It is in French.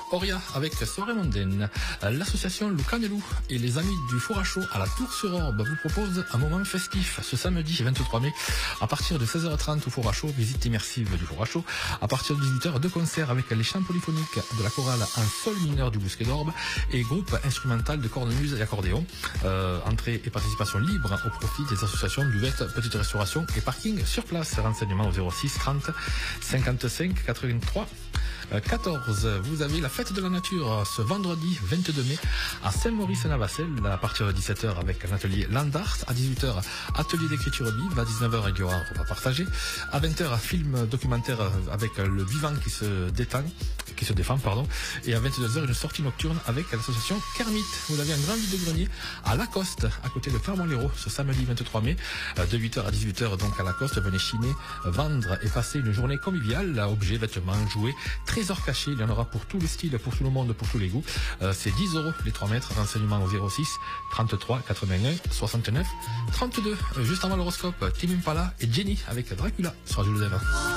Oria avec Soirée mondaine. L'association Loucanelou et les amis du Four à Chaud à la Tour-sur-Orbe vous proposent un moment festif ce samedi 23 mai à partir de 16h30 au Four à Chaud, visite immersive du Four à Chaud. À partir de 18h, deux concerts avec les chants polyphoniques de la chorale Un sol mineur du Bousquet d'Orbe et groupe instrumental de cornemuse et accordéon. Entrée et participation libre au profit des associations Buvette, Petite Restauration et Parking sur place. Renseignements au 06 30 55 83 14. Vous avez la fête de la nature ce vendredi 22 mai à Saint-Maurice-Navacelle à partir de 17h avec un atelier Landart, à 18h atelier d'écriture vive, à 19h il y aura un repas partagé, à 20h film documentaire avec le vivant qui se défend et à 22h une sortie nocturne avec l'association Kermit. Vous avez un grand vide-grenier à Lacoste à côté de Clermont-Lérault ce samedi 23 mai de 8h à 18h donc à Lacoste. Venez chiner, vendre et passer une journée conviviale, objets, vêtements, jouets, trésors cachés, il y en aura pour tous les styles, pour tout le monde, pour tous les goûts. C'est 10 € les 3 mètres, renseignements au 06 33 81 69 32. Juste avant l'horoscope, Tim Impala et Jenny avec Dracula sur Radio Lèvres.